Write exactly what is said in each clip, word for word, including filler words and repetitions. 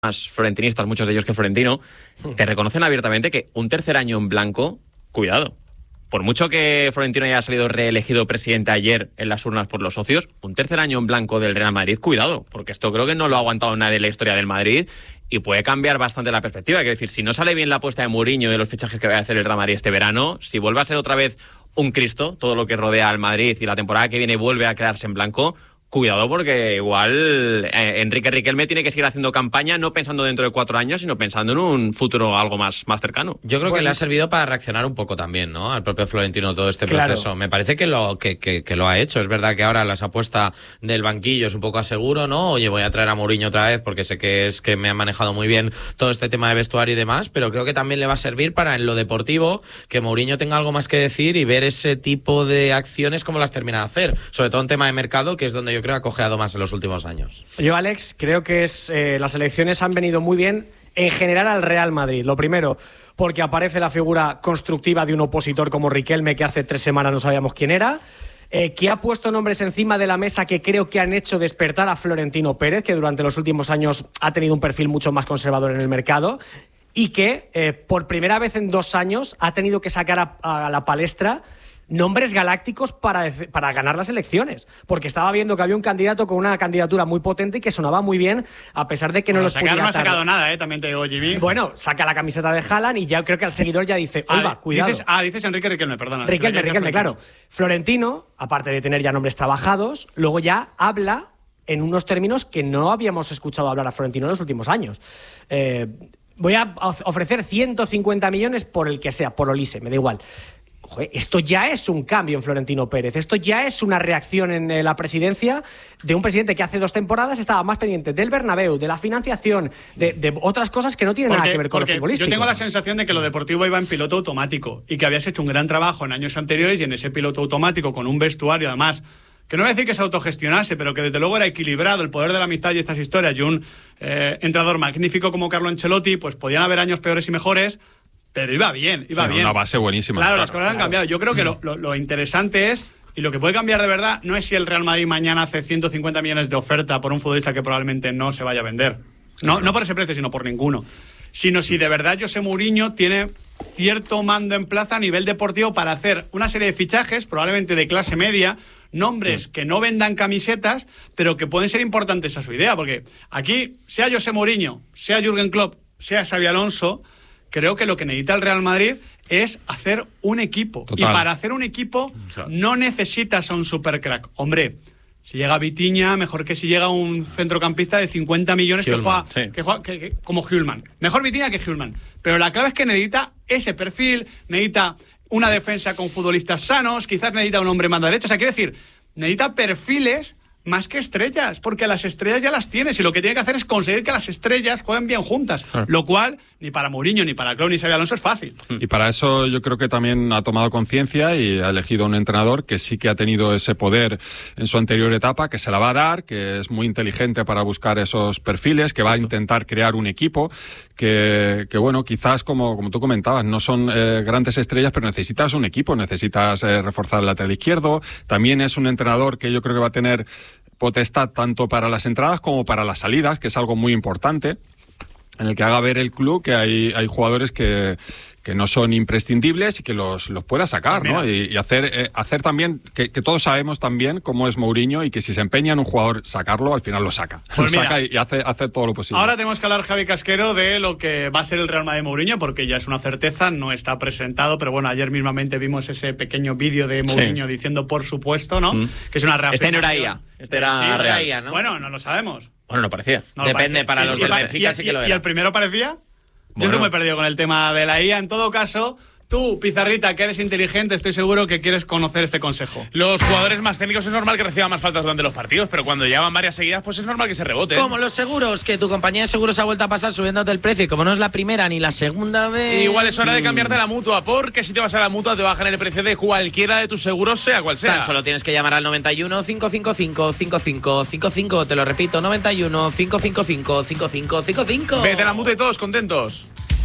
más florentinistas, muchos de ellos que Florentino, te reconocen abiertamente que un tercer año en blanco, cuidado. Por mucho que Florentino haya salido reelegido presidente ayer en las urnas por los socios, un tercer año en blanco del Real Madrid, cuidado, porque esto creo que no lo ha aguantado nadie en la historia del Madrid y puede cambiar bastante la perspectiva. Quiero decir, si no sale bien la apuesta de Mourinho y de los fichajes que va a hacer el Real Madrid este verano, si vuelve a ser otra vez un Cristo, todo lo que rodea al Madrid y la temporada que viene vuelve a quedarse en blanco, cuidado, porque igual eh, Enrique Riquelme tiene que seguir haciendo campaña, no pensando dentro de cuatro años, sino pensando en un futuro algo más, más cercano. Yo creo bueno, que le ha servido para reaccionar un poco también, ¿no? Al propio Florentino todo este claro. proceso. Me parece que lo que, que, que lo ha hecho. Es verdad que ahora las apuestas del banquillo es un poco a seguro, ¿no? Oye, voy a traer a Mourinho otra vez porque sé que es que me ha manejado muy bien todo este tema de vestuario y demás, pero creo que también le va a servir para en lo deportivo que Mourinho tenga algo más que decir y ver ese tipo de acciones como las termina de hacer. Sobre todo en tema de mercado, que es donde yo creo que ha cojeado más en los últimos años. Yo, Alex, creo que es eh, las elecciones han venido muy bien en general al Real Madrid. Lo primero, porque aparece la figura constructiva de un opositor como Riquelme, que hace tres semanas no sabíamos quién era, eh, que ha puesto nombres encima de la mesa que creo que han hecho despertar a Florentino Pérez, que durante los últimos años ha tenido un perfil mucho más conservador en el mercado, y que eh, por primera vez en dos años ha tenido que sacar a, a la palestra nombres galácticos para, para ganar las elecciones, porque estaba viendo que había un candidato con una candidatura muy potente y que sonaba muy bien, a pesar de que bueno, no los sacar podía no ha atar. sacado nada, ¿eh? También te digo, Jimmy. Bueno, saca la camiseta de Haaland y ya creo que al seguidor ya dice, oiga, ah, cuidado. Dices, ah, dices Enrique Riquelme, perdona. Riquelme, Riquelme, claro. Florentino, aparte de tener ya nombres trabajados, luego ya habla en unos términos que no habíamos escuchado hablar a Florentino en los últimos años. Eh, voy a ofrecer ciento cincuenta millones por el que sea, por Olise, me da igual. Joder, esto ya es un cambio en Florentino Pérez, esto ya es una reacción en eh, la presidencia de un presidente que hace dos temporadas estaba más pendiente del Bernabéu, de la financiación, de, de otras cosas que no tienen porque, nada que ver con lo futbolístico. Yo tengo la sensación de que lo deportivo iba en piloto automático y que habías hecho un gran trabajo en años anteriores y en ese piloto automático con un vestuario además que no voy a decir que se autogestionase, pero que desde luego era equilibrado, el poder de la amistad y estas historias, y un eh, entrenador magnífico como Carlo Ancelotti, pues podían haber años peores y mejores, pero iba bien, iba sí, bien. Una base buenísima. Claro, claro las cosas claro. han cambiado. Yo creo que lo, lo, lo interesante es, y lo que puede cambiar de verdad, no es si el Real Madrid mañana hace ciento cincuenta millones de oferta por un futbolista que probablemente no se vaya a vender. No, no por ese precio, sino por ninguno. Sino si de verdad José Mourinho tiene cierto mando en plaza a nivel deportivo para hacer una serie de fichajes, probablemente de clase media, nombres que no vendan camisetas, pero que pueden ser importantes a su idea, porque aquí, sea José Mourinho, sea Jürgen Klopp, sea Xabi Alonso, creo que lo que necesita el Real Madrid es hacer un equipo. Total. Y para hacer un equipo no necesitas a un supercrack. Hombre, si llega Vitinha, mejor que si llega un centrocampista de cincuenta millones que juega, sí. que juega que, que, como Hjulman. Mejor Vitinha que Hjulman. Pero la clave es que necesita ese perfil, necesita una defensa con futbolistas sanos, quizás necesita un hombre más derecho. O sea, quiero decir, necesita perfiles más que estrellas, porque las estrellas ya las tienes y lo que tiene que hacer es conseguir que las estrellas jueguen bien juntas, claro. Lo cual ni para Mourinho, ni para Klopp, ni Xabi Alonso es fácil. Y para eso yo creo que también ha tomado conciencia y ha elegido un entrenador que sí que ha tenido ese poder en su anterior etapa, que se la va a dar, que es muy inteligente para buscar esos perfiles, que va a intentar crear un equipo, que, que bueno, quizás como, como tú comentabas, no son eh, grandes estrellas, pero necesitas un equipo, necesitas eh, reforzar el lateral izquierdo. También es un entrenador que yo creo que va a tener potestad tanto para las entradas como para las salidas, que es algo muy importante, en el que haga ver el club que hay, hay jugadores que, que no son imprescindibles y que los, los pueda sacar, ¿no? Y, y hacer, eh, hacer también, que, que todos sabemos también cómo es Mourinho y que si se empeña en un jugador sacarlo, al final lo saca. Pues lo mira, saca y, y hace hacer todo lo posible. Ahora tenemos que hablar, Javi Casquero, de lo que va a ser el Real Madrid de Mourinho, porque ya es una certeza, no está presentado, pero bueno, ayer mismamente vimos ese pequeño vídeo de Mourinho sí. diciendo por supuesto, ¿no? Mm. Que es una reacción. Este no era I A, este era sí, real. I A, ¿no? Bueno, no lo sabemos. Bueno, no parecía. No Depende, parecía. para y, los y, del y, Benfica y, sí que lo era. ¿Y el primero parecía? Bueno. Yo estoy muy perdido con el tema de la I A. En todo caso, tú, Pizarrita, que eres inteligente, estoy seguro que quieres conocer este consejo. Los jugadores más técnicos es normal que reciban más faltas durante los partidos, pero cuando llevan varias seguidas, pues es normal que se reboten. Como los seguros, que tu compañía de seguros ha vuelto a pasar subiéndote el precio, y como no es la primera ni la segunda vez... Igual es hora de cambiarte a la Mutua, porque si te vas a la Mutua te bajan el precio de cualquiera de tus seguros, sea cual sea. Tan solo tienes que llamar al noventa y uno, cinco cinco cinco, cinco cinco cinco cinco, te lo repito, noventa y uno, cinco cinco cinco, cinco cinco cinco cinco. Vete a la Mutua y todos contentos.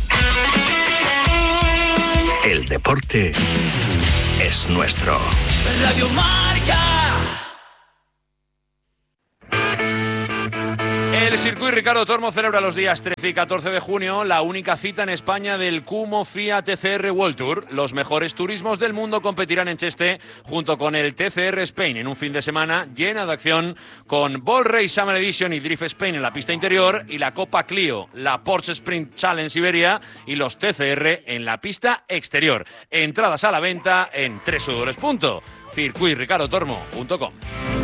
El deporte es nuestro. Radio Marca. El Circuit Ricardo Tormo celebra los días trece y catorce de junio la única cita en España del Kumo F I A T C R World Tour. Los mejores turismos del mundo competirán en Cheste junto con el T C R Spain en un fin de semana llena de acción con Ball Race Summer Edition y Drift Spain en la pista interior y la Copa Clio, la Porsche Sprint Challenge Siberia y los T C R en la pista exterior. Entradas a la venta en doble u doble u doble u punto circuit ricardo tormo punto com.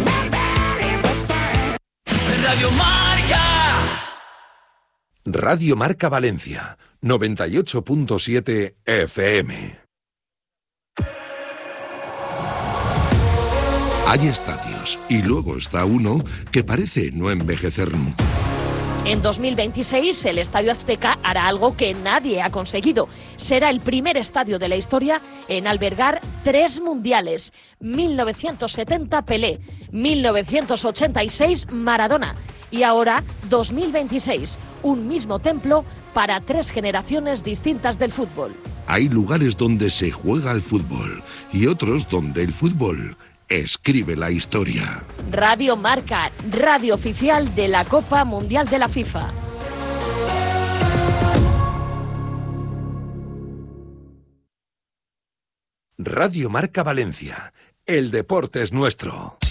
Radio Marca. Radio Marca Valencia, noventa y ocho punto siete F M. Hay estadios y luego está uno que parece no envejecer nunca. En dos mil veintiséis, el Estadio Azteca hará algo que nadie ha conseguido. Será el primer estadio de la historia en albergar tres mundiales. mil novecientos setenta Pelé, mil novecientos ochenta y seis Maradona y ahora dos mil veintiséis, un mismo templo para tres generaciones distintas del fútbol. Hay lugares donde se juega al fútbol y otros donde el fútbol escribe la historia. Radio Marca, radio oficial de la Copa Mundial de la FIFA. Radio Marca Valencia. El deporte es nuestro.